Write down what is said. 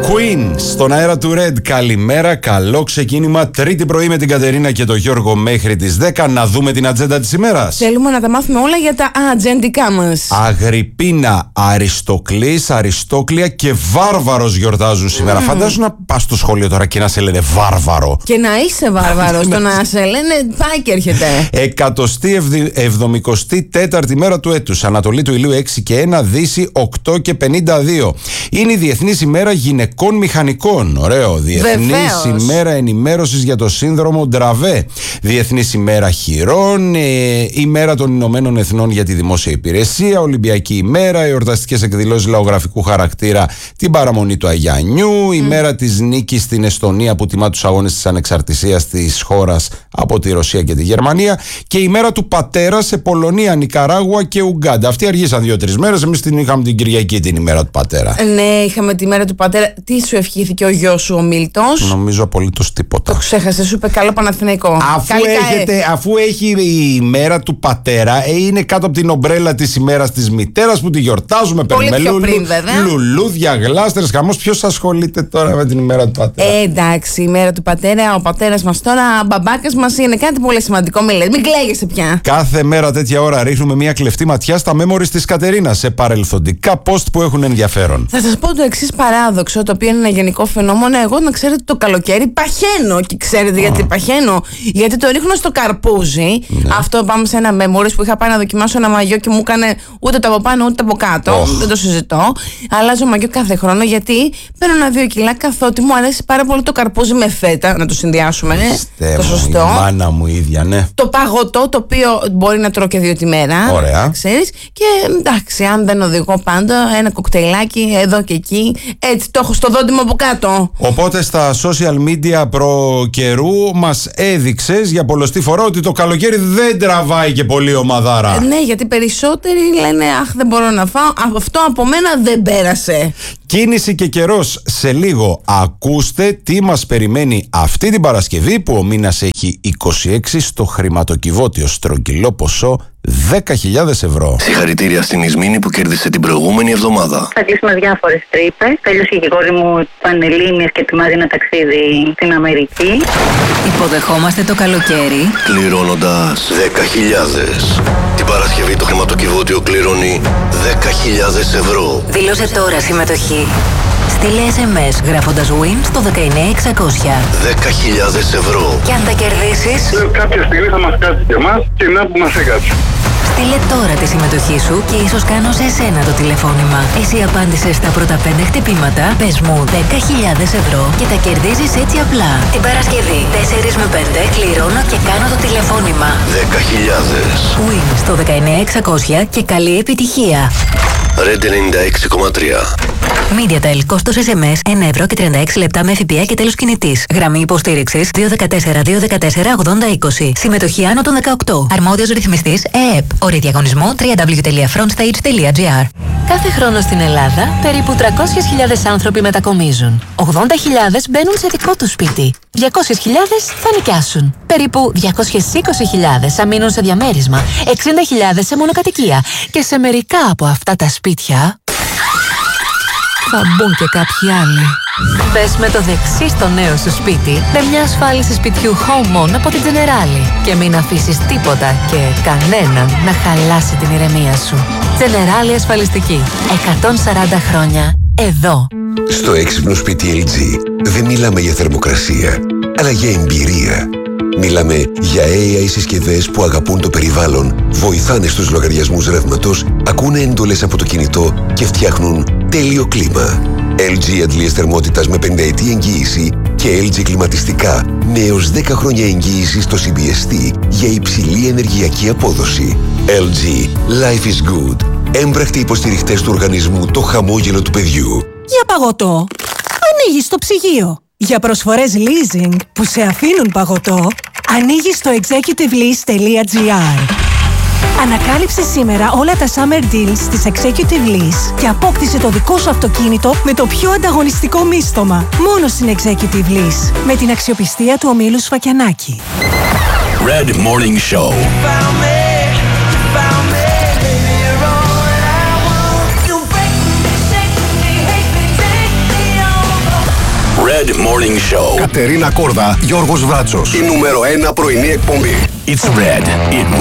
Queen στον αέρα του Red. Καλημέρα, καλό ξεκίνημα. Τρίτη πρωί με την Κατερίνα και τον Γιώργο μέχρι τις 10. Να δούμε την ατζέντα της ημέρας. Θέλουμε να τα μάθουμε όλα για τα ατζεντικά μας. Αγρυπίνα, Αριστοκλής, Αριστόκλια και Βάρβαρος γιορτάζουν σήμερα. Φαντάζομαι να πας στο σχολείο τώρα και να σε λένε Βάρβαρο. Και να είσαι Βάρβαρος, το να σε λένε πάει και έρχεται. 174η μέρα του έτους. Ανατολή του ηλίου 6 και 1, Δύση 8 και 52. Είναι η Διεθνής ημέρα γυναικών μηχανικών. Ωραίο. Διεθνής ημέρα ενημέρωσης για το σύνδρομο Ντραβέ. Διεθνής ημέρα χειρών. Ημέρα των Ηνωμένων Εθνών για τη δημόσια υπηρεσία. Ολυμπιακή ημέρα. Εορταστικές εκδηλώσεις λαογραφικού χαρακτήρα. Την παραμονή του Αγιανιού. Ημέρα της νίκης στην Εστονία που τιμά τους αγώνες της ανεξαρτησίας της χώρας από τη Ρωσία και τη Γερμανία. Και η μέρα του πατέρα σε Πολωνία, Νικαράγουα και Ουγκάντα. Αυτοί αργήσαν 2-3 μέρες. Εμείς την είχαμε την Κυριακή την ημέρα του πατέρα. Ναι, είχαμε τη μέρα του πατέρα. Τι σου ευχήθηκε ο γιος σου ο Μίλτος? Νομίζω απολύτως τίποτα. Το ξέχασε, σου είπε καλό Παναθηναϊκό. Αφού έχει η μέρα του πατέρα, είναι κάτω από την ομπρέλα της ημέρας της μητέρας που τη γιορτάζουμε. Πολύ πιο πριν, βέβαια. Λουλούδια, γλάστερες, χαμός. Ποιος ασχολείται τώρα με την ημέρα του πατέρα? Εντάξει, η μέρα του πατέρα, ο πατέρας μας τώρα, μπαμπάκας μας είναι κάτι πολύ σημαντικό. Μην κλαίγεσαι πια. Κάθε μέρα τέτοια ώρα ρίχνουμε μια κλεφτή ματιά στα memories της Κατερίνας σε παρελθοντικά post που έχουν ενδιαφέρον. Θα σας πω το εξής παράδοξο, το οποίο είναι ένα γενικό φαινόμενο. Εγώ, να ξέρετε, το καλοκαίρι παχαίνω. Και ξέρετε γιατί παχαίνω? Γιατί το ρίχνω στο καρπούζι. Ναι. Αυτό πάμε σε ένα memories που είχα πάει να δοκιμάσω ένα μαγιό και μου έκανε ούτε το από πάνω ούτε το από κάτω. Δεν το συζητώ. Αλλάζω μαγιό κάθε χρόνο γιατί παίρνω 1-2 κιλά καθότι μου αρέσει πάρα πολύ το καρπούζι με φέτα. Να το συνδυάσουμε. Το σωστό. Η μάνα μου ίδια, ναι. Το παγωτό, το οποίο μπορεί να τρώω και 2 τη μέρα. Ωραία. Ξέρεις. Και εντάξει, αν δεν οδηγώ πάντα, ένα κοκτέιλάκι εδώ και εκεί. Έτσι το έχω στο δόντιμο από κάτω. Οπότε στα social media προ καιρού μας έδειξες για πολλοστή φορά ότι το καλοκαίρι δεν τραβάει και πολύ ομαδάρα. Ναι, γιατί περισσότεροι λένε αχ, δεν μπορώ να φάω. Αυτό από μένα δεν πέρασε. Κίνηση και καιρός σε λίγο. Ακούστε τι μας περιμένει αυτή την Παρασκευή που ο μήνας έχει 26 στο χρηματοκιβώτιο στρογγυλό ποσό 10.000 ευρώ. Συγχαρητήρια στην Ισμήνη που κέρδισε την προηγούμενη εβδομάδα. Θα κλείσουμε διάφορες τρύπες. Τέλειωσε και η κόρη μου πανελλήνιες και ετοιμάζει ένα ταξίδι στην Αμερική. Υποδεχόμαστε το καλοκαίρι κληρώνοντας 10.000. Την Παρασκευή το χρηματοκιβώτιο κληρώνει 10.000 ευρώ. Δήλωσε τώρα συμμετοχή. Στείλε SMS γράφοντας WIN στο 19600. 10.000 ευρώ. Και αν τα κερδίσεις, κάποια στιγμή θα μας κάτσει και εμάς και να που μας έκατσε. Στείλε τώρα τη συμμετοχή σου και ίσως κάνω σε εσένα το τηλεφώνημα. Εσύ απάντησες στα πρώτα 5 χτυπήματα, πες μου 10.000 ευρώ και τα κερδίζεις έτσι απλά. Την Παρασκευή 4 με 5 κληρώνω και κάνω το τηλεφώνημα. 10.000. WIN στο 19600 και καλή επιτυχία. Red 96,3. MediaTel, κόστος SMS 1 ευρώ και 36 λεπτά με ΦΠΑ και τέλος κινητής. Γραμμή υποστήριξης 214-214-8020. Συμμετοχή άνω των 18. Αρμόδιος ρυθμιστής ΕΕΠ. Όροι διαγωνισμού www.frontstage.gr. Κάθε χρόνο στην Ελλάδα περίπου 300.000 άνθρωποι μετακομίζουν. 80.000 μπαίνουν σε δικό τους σπίτι. 200.000 θα νοικιάσουν. Περίπου 220.000 θα μείνουν σε διαμέρισμα. 60.000 σε μονοκατοικία. Και σε μερικά από αυτά τα σπίτια θα μπουν και κάποιοι άλλοι. Μπες με το δεξί στο νέο σου σπίτι με μια ασφάλιση σπιτιού Home On από την Generali και μην αφήσεις τίποτα και κανέναν να χαλάσει την ηρεμία σου. Generali ασφαλιστική. 140 χρόνια εδώ. Στο έξυπνο σπίτι LG δεν μιλάμε για θερμοκρασία, αλλά για εμπειρία. Μιλάμε για AI συσκευές που αγαπούν το περιβάλλον, βοηθάνε στους λογαριασμούς ρεύματος, ακούνε εντολές από το κινητό και φτιάχνουν τέλειο κλίμα. LG αντλίες θερμότητας με 5 ετή εγγύηση και LG κλιματιστικά με έως 10 χρόνια εγγύηση στο CBST για υψηλή ενεργειακή απόδοση. LG. Life is good. Έμπρακτοι υποστηριχτές του οργανισμού Το Χαμόγελο του Παιδιού. Για παγωτό, ανοίγεις το ψυγείο. Για προσφορές leasing που σε αφήνουν παγωτό, ανοίγεις το executivelease.gr. Ανακάλυψε σήμερα όλα τα summer deals της Executive Lease και απόκτησε το δικό σου αυτοκίνητο με το πιο ανταγωνιστικό μίστομα. Μόνο στην Executive Lease. Με την αξιοπιστία του ομίλου Σφακιανάκη. Red Morning Show. Red Morning Show. Κατερίνα Κόρδα, Γιώργος Βράτσος. Η νούμερο 1 πρωινή εκπομπή. It's Red.